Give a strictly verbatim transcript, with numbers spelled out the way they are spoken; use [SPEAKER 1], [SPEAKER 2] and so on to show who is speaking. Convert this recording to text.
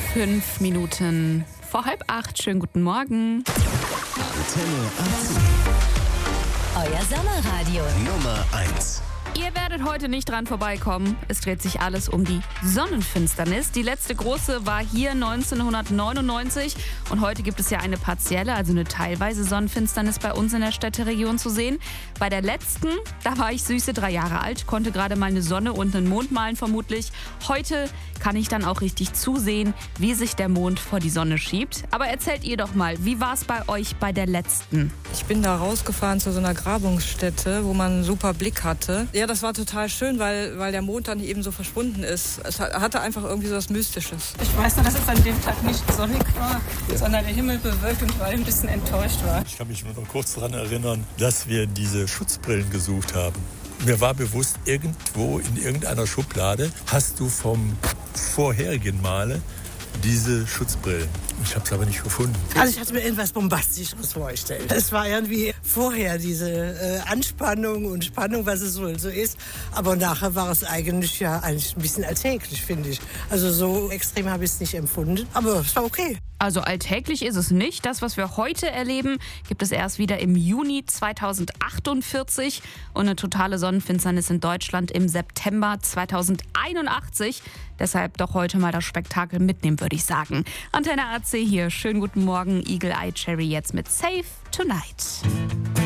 [SPEAKER 1] Fünf Minuten vor halb acht. Schönen guten Morgen.
[SPEAKER 2] Antenne A C.
[SPEAKER 3] Euer Sommerradio.
[SPEAKER 2] Nummer eins.
[SPEAKER 1] Ihr werdet heute nicht dran vorbeikommen. Es dreht sich alles um die Sonnenfinsternis. Die letzte große war hier neunzehnhundertneunundneunzig und heute gibt es ja eine partielle, also eine teilweise Sonnenfinsternis bei uns in der Städteregion zu sehen. Bei der letzten, da war ich süße drei Jahre alt, konnte gerade mal eine Sonne und einen Mond malen vermutlich. Heute kann ich dann auch richtig zusehen, wie sich der Mond vor die Sonne schiebt. Aber erzählt ihr doch mal, wie war es bei euch bei der letzten?
[SPEAKER 4] Ich bin da rausgefahren zu so einer Grabungsstätte, wo man einen super Blick hatte. Ja, das war total schön, weil, weil der Mond dann eben so verschwunden ist. Es hatte einfach irgendwie so was Mystisches.
[SPEAKER 5] Ich weiß nur, dass es an dem Tag nicht sonnig war, sondern der Himmel bewölkt und ich ein bisschen enttäuscht war.
[SPEAKER 6] Ich kann mich nur noch kurz daran erinnern, dass wir diese Schutzbrillen gesucht haben. Mir war bewusst, irgendwo in irgendeiner Schublade hast du vom vorherigen Male diese Schutzbrillen. Ich habe es aber nicht gefunden.
[SPEAKER 7] Also ich hatte mir irgendwas Bombastischeres vorgestellt. Es war irgendwie vorher diese äh, Anspannung und Spannung, was es wohl so ist. Aber nachher war es eigentlich ja eigentlich ein bisschen alltäglich, finde ich. Also so extrem habe ich es nicht empfunden. Aber es war okay.
[SPEAKER 1] Also alltäglich ist es nicht. Das, was wir heute erleben, gibt es erst wieder im Juni zweitausendachtundvierzig und eine totale Sonnenfinsternis in Deutschland im September zweitausendeinundachtzig. Deshalb doch heute mal das Spektakel mitnehmen, würde ich sagen. Antenne A C hier. Schönen guten Morgen. Eagle Eye Cherry jetzt mit Save Tonight.